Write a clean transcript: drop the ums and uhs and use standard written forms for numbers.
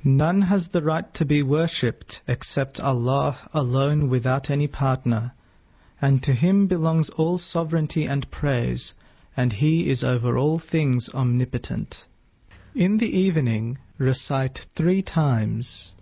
None has the right to be worshipped except Allah alone without any partner, and to Him belongs all sovereignty and praise, and He is over all things omnipotent. In the evening recite 3 times.